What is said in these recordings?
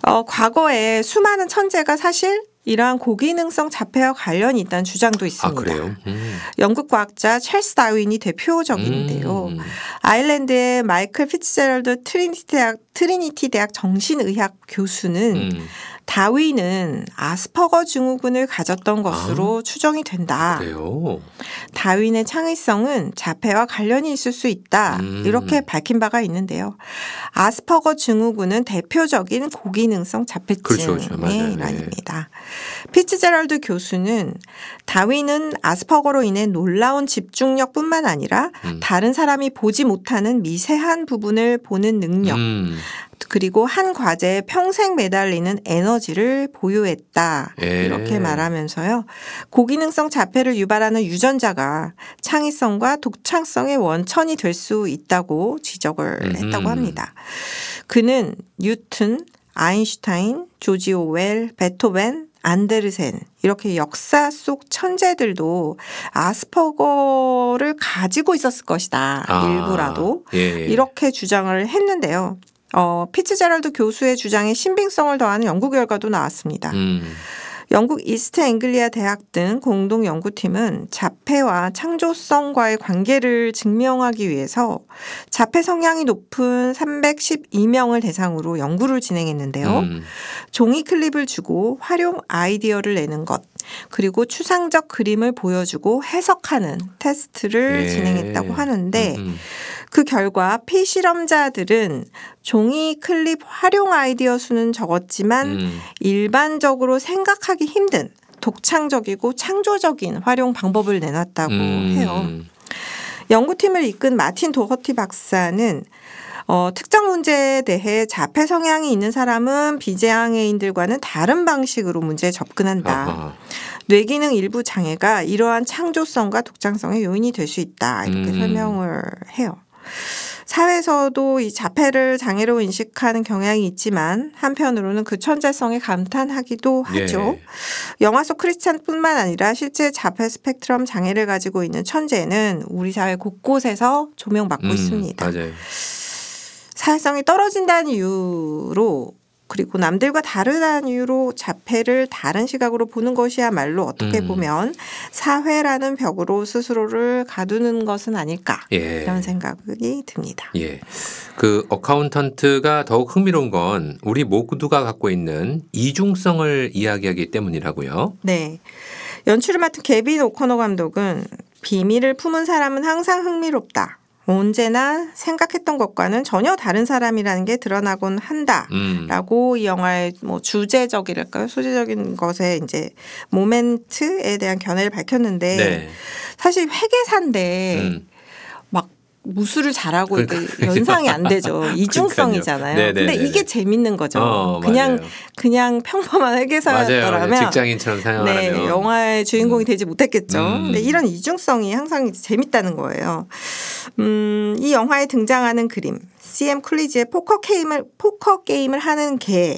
과거에 수많은 천재가 사실 이러한 고기능성 자폐와 관련이 있다는 주장도 있습니다. 아, 그래요? 영국 과학자 찰스 다윈이 대표적인데요. 아일랜드의 마이클 피츠제럴드 트리니티 대학 정신의학 교수는 다윈은 아스퍼거 증후군을 가졌던 것으로 추정이 된다. 그래요? 다윈의 창의성은 자폐와 관련이 있을 수 있다. 이렇게 밝힌 바가 있는데요. 아스퍼거 증후군은 대표적인 고기능성 자폐증의 그렇죠. 맞아요. 일환입니다. 피츠제럴드 교수는 다윈은 아스퍼거로 인해 놀라운 집중력뿐만 아니라 다른 사람이 보지 못하는 미세한 부분을 보는 능력 그리고 한 과제에 평생 매달리는 에너지를 보유했다. 이렇게 말하면서요. 고기능성 자폐를 유발하는 유전자가 창의성과 독창성의 원천이 될 수 있다고 지적을 했다고 합니다. 그는 뉴튼, 아인슈타인, 조지 오웰, 베토벤, 안데르센 이렇게 역사 속 천재들도 아스퍼거를 가지고 있었을 것이다. 일부라도 이렇게 주장을 했는데요. 피츠제럴드 교수의 주장에 신빙성을 더하는 연구 결과도 나왔습니다. 영국 이스트 앵글리아 대학 등 공동 연구팀은 자폐와 창조성과의 관계를 증명하기 위해서 자폐 성향이 높은 312명을 대상으로 연구를 진행했는데요. 종이 클립을 주고 활용 아이디어를 내는 것 그리고 추상적 그림을 보여주고 해석하는 테스트를 진행했다고 하는데 그 결과 피실험자들은 종이 클립 활용 아이디어 수는 적었지만 일반적으로 생각하기 힘든 독창적이고 창조적인 활용 방법을 내놨다고 해요. 연구팀을 이끈 마틴 도허티 박사는 특정 문제에 대해 자폐 성향이 있는 사람은 비장애인들과는 다른 방식으로 문제에 접근한다. 뇌기능 일부 장애가 이러한 창조성과 독창성의 요인이 될 수 있다. 이렇게 설명을 해요. 사회에서도 이 자폐를 장애로 인식하는 경향이 있지만 한편으로는 그 천재성에 감탄하기도 하죠. 영화 속 크리스찬뿐만 아니라 실제 자폐 스펙트럼 장애를 가지고 있는 천재는 우리 사회 곳곳에서 조명받고 있습니다. 맞아요. 사회성이 떨어진다는 이유로 그리고 남들과 다르다는 이유로 자폐를 다른 시각으로 보는 것이야말로 어떻게 보면 사회라는 벽으로 스스로를 가두는 것은 아닐까 이런 생각이 듭니다. 그 어카운턴트가 더욱 흥미로운 건 우리 모두가 갖고 있는 이중성을 이야기하기 때문이라고요. 네. 연출을 맡은 개빈 오코너 감독은 비밀을 품은 사람은 항상 흥미롭다. 언제나 생각했던 것과는 전혀 다른 사람이라는 게 드러나곤 한다라고 이 영화의 뭐 주제적이랄까요? 소재적인 것에 이제 모멘트에 대한 견해를 밝혔는데 사실 회계사인데 막 무술을 잘하고 연상이 안 되죠. 이중성이잖아요. 근데 이게 재밌는 거죠. 그냥 평범한 회계사였더라면 직장인처럼 생활하면 영화의 주인공이 되지 못했겠죠. 근데 이런 이중성이 항상 재밌다는 거예요. 이 영화에 등장하는 그림 CM 쿨리지의 포커 게임을 하는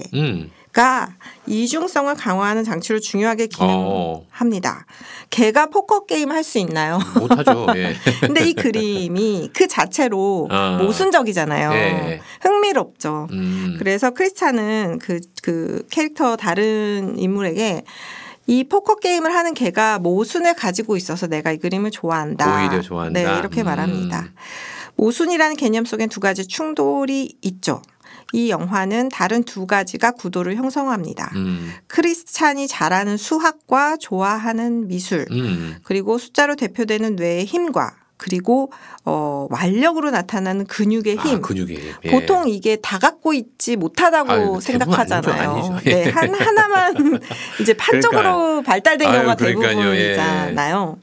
개가 이중성을 강화하는 장치로 중요하게 기능합니다. 개가 포커 게임 할 수 있나요? 못하죠. 근데 이 그림이 그 자체로 모순적이잖아요. 흥미롭죠. 그래서 크리스찬은 그 캐릭터 다른 인물에게 이 포커 게임을 하는 개가 모순을 가지고 있어서 내가 이 그림을 좋아한다. 오히려 좋아한다. 네, 이렇게 말합니다. 모순이라는 개념 속엔 두 가지 충돌이 있죠. 이 영화는 다른 두 가지가 구도를 형성합니다. 크리스찬이 잘하는 수학과 좋아하는 미술 그리고 숫자로 대표되는 뇌의 힘과 그리고 완력으로 나타나는 근육의 힘. 보통 이게 다 갖고 있지 못하다고 생각하잖아요. 네, 하나만 이제 판적으로 발달된 경우가 대부분이잖아요.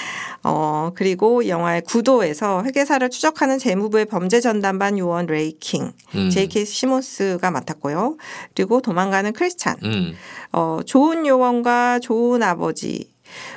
그리고 영화의 구도에서 회계사를 추적하는 재무부의 범죄전담반 요원 레이킹, J.K. 시몬스가 맡았고요. 그리고 도망가는 크리스찬, 좋은 요원과 좋은 아버지,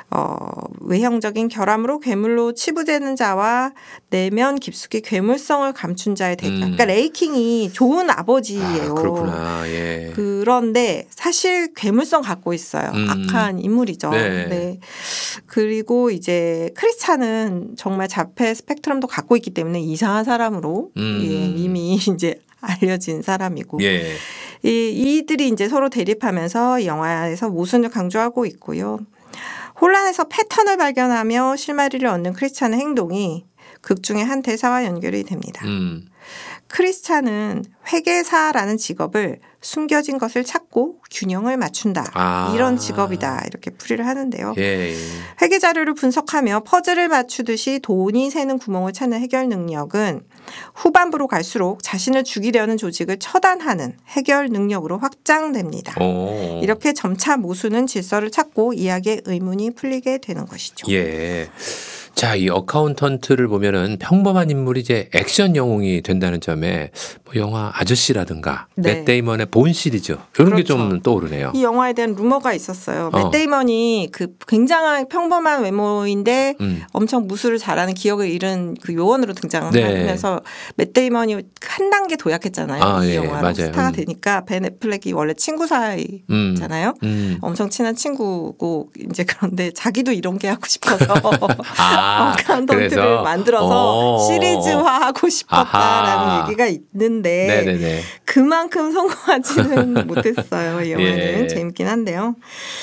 외형적인 결함으로 괴물로 치부되는 자와 내면 깊숙이 괴물성을 감춘 자의 대결. 그러니까 레이킹이 좋은 아버지예요. 그렇구나. 그런데 사실 괴물성 갖고 있어요. 악한 인물이죠. 네. 그리고 이제 크리스찬은 정말 자폐 스펙트럼도 갖고 있기 때문에 이상한 사람으로 이미 이제 알려진 사람이고 이들이 이제 서로 대립하면서 영화에서 모순을 강조하고 있고요. 혼란에서 패턴을 발견하며 실마리를 얻는 크리스찬의 행동이 극 중의 한 대사와 연결이 됩니다. 크리스찬은 회계사라는 직업을 숨겨진 것을 찾고 균형을 맞춘다. 이런 직업이다. 이렇게 풀이를 하는데요. 예. 회계 자료를 분석하며 퍼즐을 맞추듯이 돈이 새는 구멍을 찾는 해결 능력은 후반부로 갈수록 자신을 죽이려는 조직을 처단하는 해결 능력으로 확장됩니다. 이렇게 점차 모순은 질서를 찾고 이야기의 의문이 풀리게 되는 것이죠. 예. 자, 이 어카운턴트를 보면은 평범한 인물이 이제 액션 영웅이 된다는 점에 뭐 영화 아저씨라든가 네. 맷 데이먼의 본 시리즈 이런 게 좀 떠오르네요. 이 영화에 대한 루머가 있었어요. 맷 데이먼이 그 굉장한 평범한 외모인데 엄청 무술을 잘하는 기억을 잃은 그 요원으로 등장하면서 맷 데이먼이 한 단계 도약했잖아요. 이 영화로 스타가 되니까 벤 애플렉이 원래 친구 사이잖아요. 엄청 친한 친구고 이제 그런데 자기도 이런 게 하고 싶어서 어카운턴트를 만들어서 시리즈화하고 싶었다라는 얘기가 있는데 네네네. 그만큼 성공하지는 못했어요. 이 영화는 재밌긴 한데요.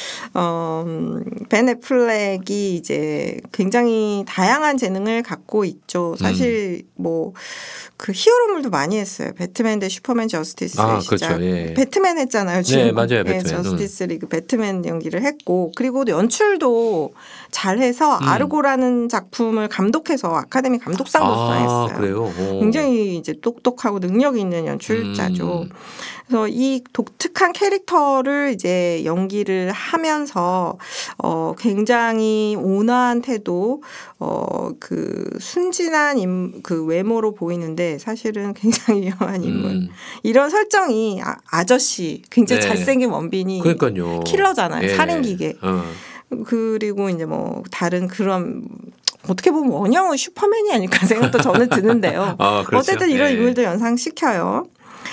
벤 애플렉이 이제 굉장히 다양한 재능을 갖고 있죠. 사실 뭐 그 히어로물도 많이 했어요. 배트맨 대 슈퍼맨 저스티스 시작. 그렇죠. 예. 배트맨 했잖아요. 지금. 네, 맞아요. 배트맨. 저스티스 리그 배트맨 연기를 했고 그리고 연출도 잘해서 아르고라는 작품을 감독해서 아카데미 감독상도 수상했어요. 그래요? 굉장히 이제 똑똑하고 능력 있는 연출자죠. 그래서 이 독특한 캐릭터를 이제 연기를 하면서 굉장히 온화한 태도, 그 순진한 그 외모로 보이는데 사실은 굉장히 위험한 인물. 이런 설정이 아저씨, 굉장히 잘생긴 원빈이 그러니까요. 킬러잖아요. 살인기계. 그리고 이제 뭐 다른 그런 어떻게 보면 원형은 슈퍼맨이 아닐까 생각도 저는 드는데요. 그렇죠. 어쨌든 이런 인물들 연상시켜요.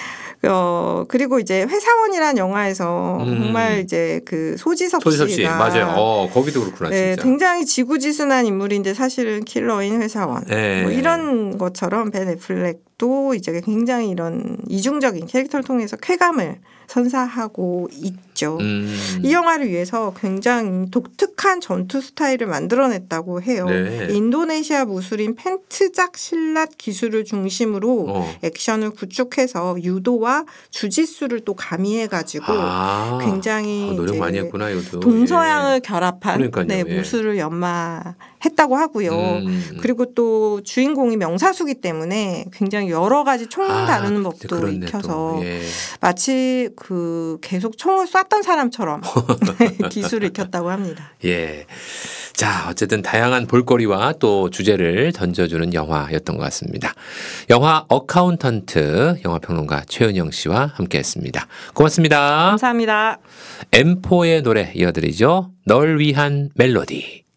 그리고 이제 회사원이라는 영화에서 정말 이제 그 소지섭 씨가 맞아요. 거기도 그렇구나. 네, 진짜. 굉장히 지구지순한 인물인데 사실은 킬러인 회사원. 네. 뭐 이런 것처럼 벤 애플렉도 이제 굉장히 이런 이중적인 캐릭터를 통해서 쾌감을 선사하고 있죠. 이 영화를 위해서 굉장히 독특한 전투 스타일을 만들어냈다고 해요. 네. 인도네시아 무술인 펜트작 실랏 기술을 중심으로 액션을 구축해서 유도와 주짓수를 또 가미해가지고 굉장히 노력 많이 했구나 이것도. 동서양을 결합한 그러니까요. 무술을 연마했다고 하고요. 그리고 또 주인공이 명사수기 때문에 굉장히 여러 가지 총 다루는 법도 익혀서 마치 그 계속 총을 쐈던 사람처럼 기술을 익혔다고 합니다. 예. 자, 어쨌든 다양한 볼거리와 또 주제를 던져주는 영화였던 것 같습니다. 영화 어카운턴트 영화평론가 최은영 씨와 함께했습니다. 고맙습니다. 감사합니다. M4의 노래 이어드리죠. 널 위한 멜로디.